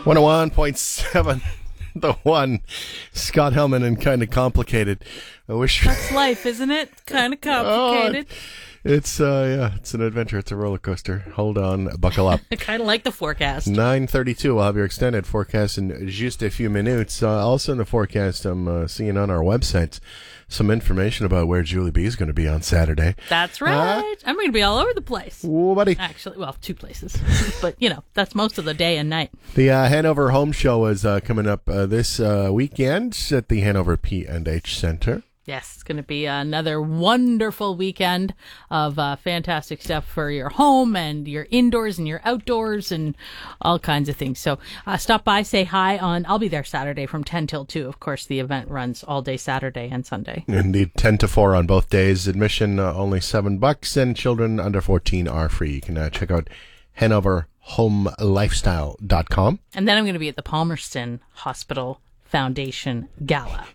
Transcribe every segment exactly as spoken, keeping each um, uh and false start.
one oh one point seven, the one. Scott Hellman and Kind of Complicated. I wish. That's life, isn't it? Kind of complicated. Oh, it's uh, yeah, it's an adventure. It's a roller coaster. Hold on, buckle up. Kind of like the forecast. nine thirty-two. We'll have your extended forecast in just a few minutes. Uh, also in the forecast, I'm uh, seeing on our website some information about where Julie B is going to be on Saturday. That's right. Uh, I'm going to be all over the place. Oh, buddy. Actually, well, two places. But, you know, that's most of the day and night. The uh, Hanover Home Show is uh, coming up uh, this uh, weekend at the Hanover P and H Center. Yes, it's going to be another wonderful weekend of uh, fantastic stuff for your home and your indoors and your outdoors and all kinds of things. So uh, stop by, say hi. On. I'll be there Saturday from ten till two. Of course, the event runs all day Saturday and Sunday. Indeed, ten to four on both days. Admission uh, only seven bucks, and children under fourteen are free. You can uh, check out Hanover Home Lifestyle dot com. And then I'm going to be at the Palmerston Hospital Foundation Gala.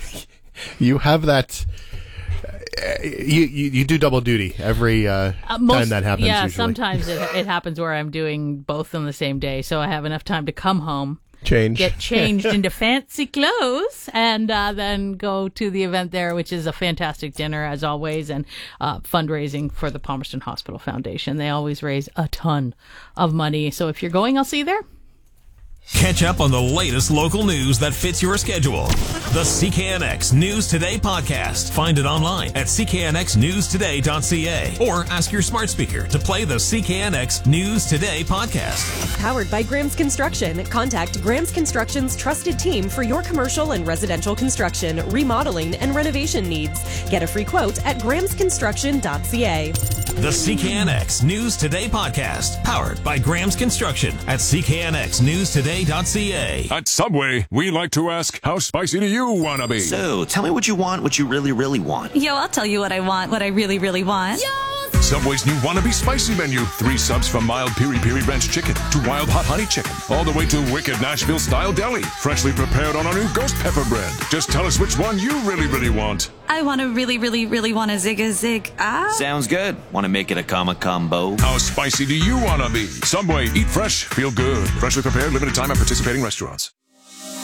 You have that. Uh, you, you you do double duty every uh, uh, most, time that happens. Yeah, usually. sometimes it, it happens where I'm doing both on the same day, so I have enough time to come home, change, get changed into fancy clothes, and uh, then go to the event there, which is a fantastic dinner as always, and uh, fundraising for the Palmerston Hospital Foundation. They always raise a ton of money, so if you're going, I'll see you there. Catch up on the latest local news that fits your schedule. The C K N X News Today podcast. Find it online at c k n x news today dot c a or ask your smart speaker to play the C K N X News Today podcast. Powered by Graham's Construction. Contact Graham's Construction's trusted team for your commercial and residential construction, remodeling, and renovation needs. Get a free quote at grahams construction dot c a. The C K N X News Today podcast. Powered by Graham's Construction at c k n x news today dot c a. At Subway, we like to ask, how spicy do you want to be? So, tell me what you want, what you really, really want. Yo, I'll tell you what I want, what I really, really want. Yo! Subway's new Wannabe Spicy menu. Three subs from mild Piri Piri Ranch Chicken to wild hot honey chicken. All the way to wicked Nashville-style deli. Freshly prepared on our new ghost pepper bread. Just tell us which one you really, really want. I want to really, really, really want a zig a zig. Ah. Sounds good. Want to make it a comma combo? How spicy do you want to be? Subway, eat fresh, feel good. Freshly prepared, limited time at participating restaurants.